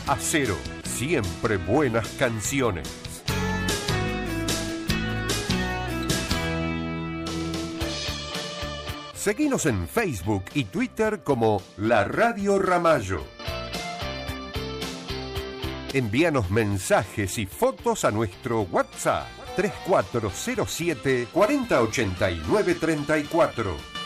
Acero, siempre buenas canciones. Seguinos en Facebook y Twitter como La Radio Ramallo. Envíanos mensajes y fotos a nuestro WhatsApp 3407 4089 34.